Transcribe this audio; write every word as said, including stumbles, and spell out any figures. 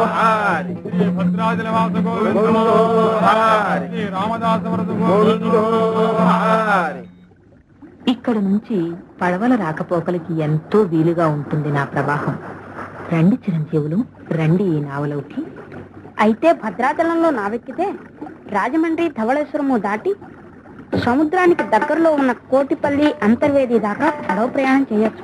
శ్రీ భద్రాచలవాస గోవిందో శ్రీ రామదాస వ్రత గోవిందో. ఇక్కడ నుంచి పడవల రాకపోకలకి ఎంతో వీలుగా ఉంటుంది నా ప్రవాహం. రండి చిరంజీవులు, రండి ఈ నావలోకి. అయితే భద్రాచలంలో నావెక్కితే రాజమండ్రి ధవళేశ్వరము దాటి సముద్రానికి దగ్గరలో ఉన్న కోటిపల్లి అంతర్వేది దాకా పడవ ప్రయాణం చేయొచ్చు.